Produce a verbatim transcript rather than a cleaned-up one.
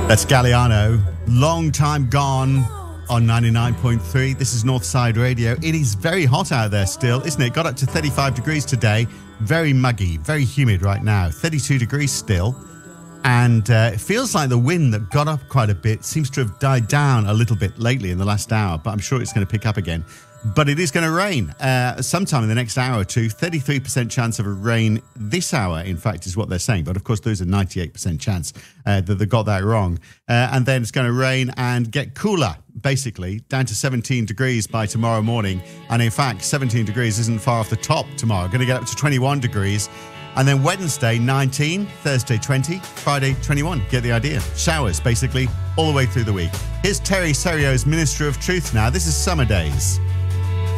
That's Galliano, long time gone on ninety-nine point three. This is Northside Radio. It is very hot out there still, isn't it? Got up to thirty-five degrees today. Very muggy, very humid right now. thirty-two degrees still. And uh, it feels like the wind that got up quite a bit seems to have died down a little bit lately in the last hour, but I'm sure it's going to pick up again. But it is going to rain uh, sometime in the next hour or two. thirty-three percent chance of a rain this hour, in fact, is what they're saying. But of course, there's a ninety-eight percent chance uh, that they got that wrong. Uh, and then it's going to rain and get cooler, basically, down to seventeen degrees by tomorrow morning. And in fact, seventeen degrees isn't far off the top tomorrow. Going to get up to twenty-one degrees. And then Wednesday, nineteen, Thursday, twenty, Friday, twenty-one. Get the idea. Showers, basically, all the way through the week. Here's Terry Serio's Minister of Truth now. This is Summer Days.